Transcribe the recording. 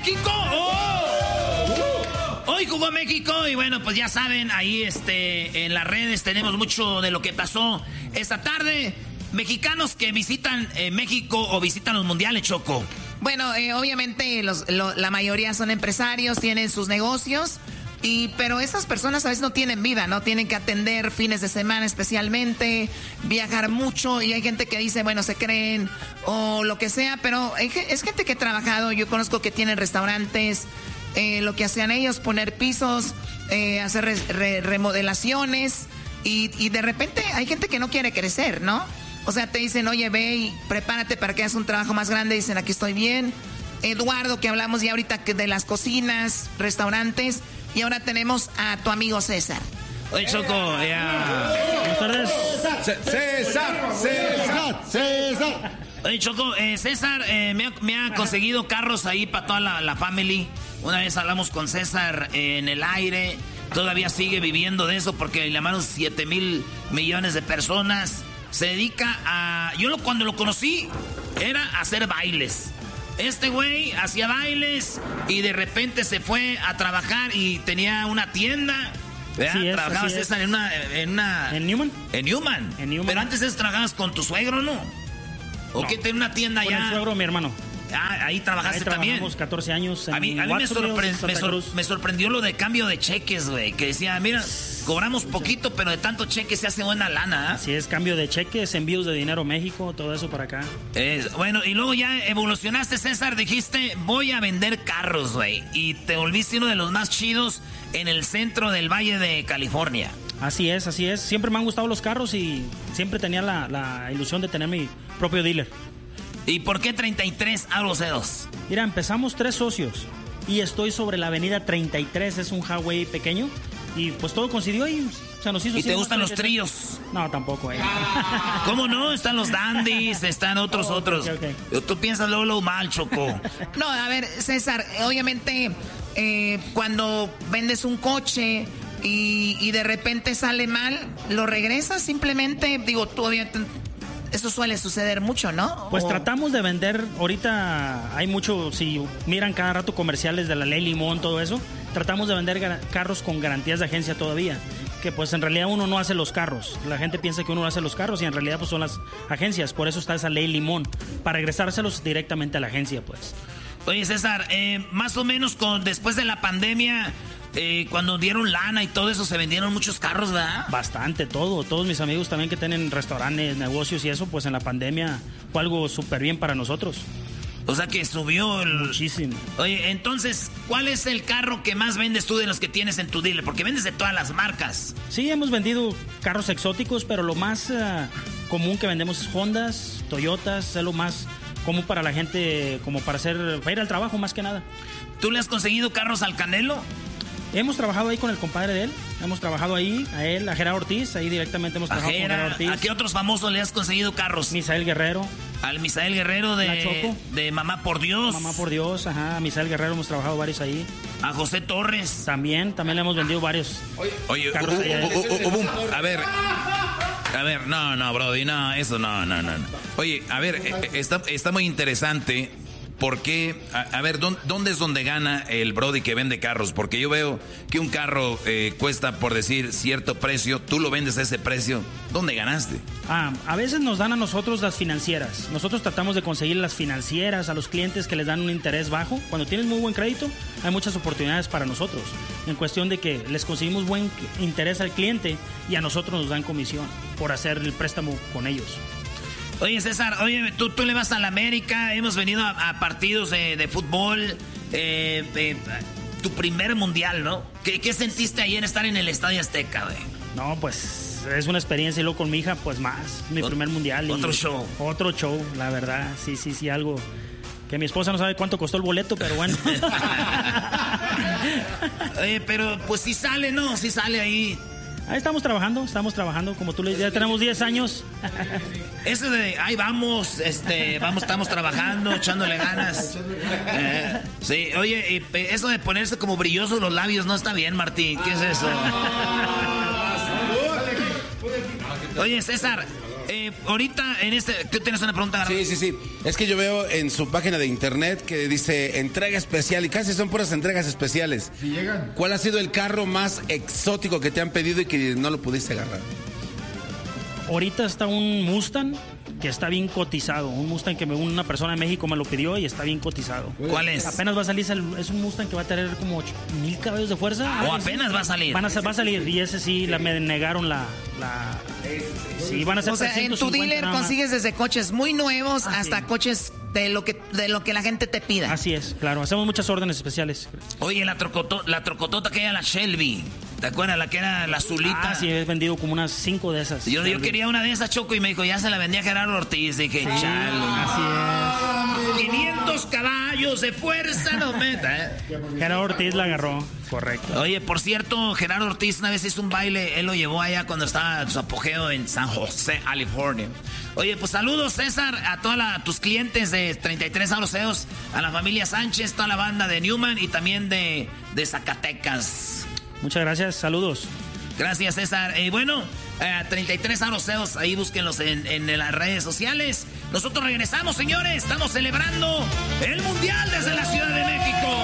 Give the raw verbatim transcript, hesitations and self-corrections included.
México. ¡Oh! Hoy jugó México y bueno, pues ya saben, ahí este, en las redes tenemos mucho de lo que pasó esta tarde. Mexicanos que visitan eh, México o visitan los mundiales, Choco. Bueno, eh, obviamente los, lo, la mayoría son empresarios, tienen sus negocios, y pero esas personas a veces no tienen vida, ¿no? Tienen que atender fines de semana especialmente, viajar mucho, y hay gente que dice, bueno, se creen o lo que sea, pero es gente que ha trabajado, yo conozco que tienen restaurantes, eh, lo que hacían ellos, poner pisos, eh, hacer re, re, remodelaciones, y, y de repente hay gente que no quiere crecer, ¿no? O sea, te dicen, oye, ve y prepárate para que hagas un trabajo más grande. Dicen, aquí estoy bien. Eduardo, que hablamos ya ahorita de las cocinas, restaurantes. Y ahora tenemos a tu amigo César. Oye, Choco, ya. Buenas tardes. César, César, César. Oye, Choco, eh, César eh, me, ha, me ha conseguido carros ahí para toda la, la family. Una vez hablamos con César eh, en el aire. Todavía sigue viviendo de eso porque le llamaron siete mil millones de personas. Se dedica a... Yo lo, cuando lo conocí era a hacer bailes. Este güey hacía bailes y de repente se fue a trabajar y tenía una tienda. Sí, trabajabas César en una, en una... ¿En Newman? En Newman. En Newman. Pero antes es, trabajabas con tu suegro, ¿no? ¿O no. qué tenía una tienda allá? Con el suegro de mi hermano. Ah, ahí trabajaste ahí también. Trabajamos catorce años. En a mí, a mí me, sorpre me, sor me sorprendió lo de cambio de cheques, güey. Que decía, mira, cobramos poquito, pero de tanto cheque se hace buena lana. ¿eh? Así es, cambio de cheques, envíos de dinero a México, todo eso para acá. Eh, bueno, y luego ya evolucionaste, César. Dijiste, voy a vender carros, güey. Y te volviste uno de los más chidos en el centro del Valle de California. Así es, así es. Siempre me han gustado los carros y siempre tenía la, la ilusión de tener mi propio dealer. ¿Y por qué treinta y tres Aurocedos? Mira, empezamos tres socios y estoy sobre la avenida treinta y tres, es un highway pequeño y pues todo coincidió y se nos hizo. ¿Y te gustan los tríos? No, tampoco. Eh. ¿Cómo no? Están los dandies, están otros, oh, otros. Okay, okay. Tú piensas luego lo mal, Choco. No, a ver, César, obviamente eh, cuando vendes un coche y, y de repente sale mal, ¿lo regresas simplemente? Digo, tú obviamente... Eso suele suceder mucho, ¿no? Pues o... tratamos de vender, ahorita hay mucho, si miran cada rato comerciales de la ley Limón, todo eso, tratamos de vender carros con garantías de agencia todavía, que pues en realidad uno no hace los carros, la gente piensa que uno hace los carros y en realidad pues son las agencias, por eso está esa ley Limón, para regresárselos directamente a la agencia, pues. Oye, César, eh, más o menos con después de la pandemia... Eh, cuando dieron lana y todo eso, se vendieron muchos carros, ¿verdad? Bastante, todo. Todos mis amigos también que tienen restaurantes, negocios y eso, pues en la pandemia fue algo súper bien para nosotros. O sea que subió el... Muchísimo. Oye, entonces, ¿cuál es el carro que más vendes tú de los que tienes en tu dealer? Porque vendes de todas las marcas. Sí, hemos vendido carros exóticos, pero lo más uh, común que vendemos es Hondas, Toyotas, es lo más común para la gente, como para hacer, para ir al trabajo más que nada. ¿Tú le has conseguido carros al Canelo? Hemos trabajado ahí con el compadre de él, hemos trabajado ahí, a él, a Gerardo Ortiz, ahí directamente hemos trabajado Jera, con Gerardo Ortiz. ¿A qué otros famosos le has conseguido carros? Misael Guerrero. Al Misael Guerrero de, de Mamá por Dios. Mamá por Dios, ajá, a Misael Guerrero hemos trabajado varios ahí. A José Torres. También, también le hemos vendido varios. Oye, oye carros uh, allá. Uh, uh, uh, uh, a ver, a ver, no, no, Brody, no, eso no, no, no. Oye, a ver, eh, está, está muy interesante. ¿Por qué? A, a ver, ¿dónde, ¿dónde es donde gana el Brody que vende carros? Porque yo veo que un carro eh, cuesta, por decir, cierto precio. Tú lo vendes a ese precio. ¿Dónde ganaste? Ah, a veces nos dan a nosotros las financieras. Nosotros tratamos de conseguir las financieras a los clientes que les dan un interés bajo. Cuando tienes muy buen crédito, hay muchas oportunidades para nosotros. En cuestión de que les conseguimos buen interés al cliente y a nosotros nos dan comisión por hacer el préstamo con ellos. Oye, César, oye, tú, tú le vas a la América, hemos venido a, a partidos de, de fútbol, eh, eh, tu primer mundial, ¿no? ¿Qué, ¿Qué sentiste ayer estar en el Estadio Azteca, güey? No, pues es una experiencia y luego con mi hija, pues más, mi o, primer mundial. Otro y show. Otro show, la verdad, sí, sí, sí, algo que mi esposa no sabe cuánto costó el boleto, pero bueno. Oye, pero pues sí sale, ¿no? Sí sale ahí. Ahí estamos trabajando, estamos trabajando, como tú le dices, ya tenemos diez años. Eso de, ahí vamos, este, vamos, estamos trabajando, echándole ganas. Eh, sí, oye, eso de ponerse como brillosos los labios no está bien, Martín, ¿qué es eso? Oye, César, Eh, ahorita, en este, ¿tú tienes una pregunta? Sí, sí, sí. Es que yo veo en su página de internet que dice entrega especial y casi son puras entregas especiales. Si llegan. ¿Cuál ha sido el carro más exótico que te han pedido y que no lo pudiste agarrar? Ahorita está un Mustang que está bien cotizado. Un Mustang que me, una persona de México me lo pidió y está bien cotizado. ¿Cuál es? Apenas va a salir, es un Mustang que va a tener como ocho mil caballos de fuerza. ¿O apenas va a salir? Van a, va a salir y ese sí, la, me negaron la... la sí, van a ser o sea, en tu dealer consigues desde coches muy nuevos ah, hasta sí. coches de lo que de lo que la gente te pida. Así es, claro. Hacemos muchas órdenes especiales. Oye, la, trocoto, la trocotota que era la Shelby. ¿Te acuerdas? La que era la azulita. Ah, sí, he vendido como unas cinco de esas. Yo, yo quería una de esas, Choco, y me dijo, ya se la vendía Gerardo Ortiz. Dije, sí, chalo. Así es. quinientos caballos de fuerza, no meta. ¿eh? Gerardo Ortiz la agarró, correcto. Oye, por cierto, Gerardo Ortiz una vez hizo un baile, él lo llevó allá cuando estaba en su apogeo en San José, California. Oye, pues saludos, César, a todos tus clientes de treinta y tres Aroseos, a la familia Sánchez, toda la banda de Newman y también de, de Zacatecas. Muchas gracias, saludos. Gracias, César. Y eh, bueno, eh, treinta y tres Aroseos, ahí búsquenlos en, en las redes sociales. Nosotros regresamos, señores, estamos celebrando el Mundial desde la Ciudad de México.